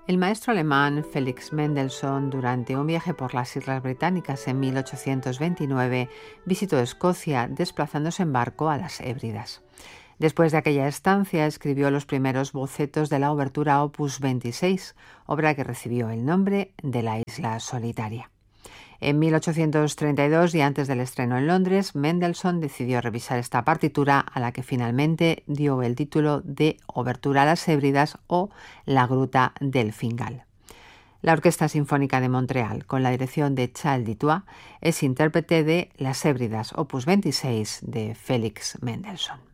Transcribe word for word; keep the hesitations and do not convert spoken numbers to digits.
El maestro alemán Felix Mendelssohn, durante un viaje por las Islas Británicas en mil ochocientos veintinueve, visitó Escocia desplazándose en barco a las Hébridas. Después de aquella estancia, escribió los primeros bocetos de la obertura Opus veintiséis, obra que recibió el nombre de La Isla Solitaria. En mil ochocientos treinta y dos, y antes del estreno en Londres, Mendelssohn decidió revisar esta partitura, a la que finalmente dio el título de Obertura a las Hébridas o La Gruta del Fingal. La Orquesta Sinfónica de Montreal, con la dirección de Charles Dutoit, es intérprete de Las Hébridas, Opus veintiséis, de Félix Mendelssohn.